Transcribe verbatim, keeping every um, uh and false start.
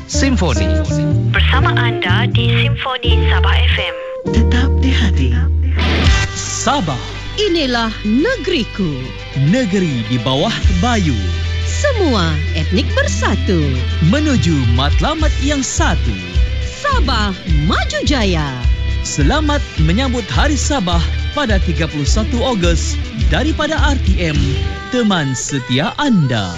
Simfoni. Bersama anda di Simfoni Sabah F M. Tetap di hati. Sabah. Inilah negeriku. Negeri di bawah bayu. Semua etnik bersatu. Menuju matlamat yang satu. Sabah Maju Jaya. Selamat menyambut Hari Sabah pada tiga puluh satu Ogos daripada R T M, teman setia anda.